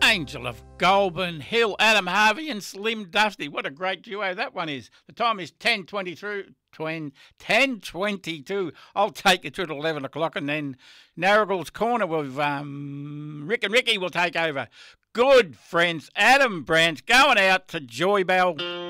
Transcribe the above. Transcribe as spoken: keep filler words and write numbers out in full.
Angel of Goulburn Hill, Adam Harvey and Slim Dusty. What a great duo that one is. The time is ten twenty-two. ten twenty-two. I'll take you through to eleven o'clock, and then Narrogle's Corner with um, Rick and Ricky will take over. Good friends, Adam Branch going out to Joy Bell.